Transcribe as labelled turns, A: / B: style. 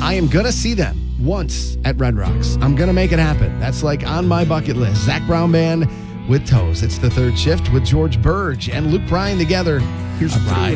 A: I am going to see them once at Red Rocks. I'm going to make it happen. That's like on my bucket list. Zac Brown Band with Toes. It's the third shift with George Burge and Luke Bryan together. Here's a ride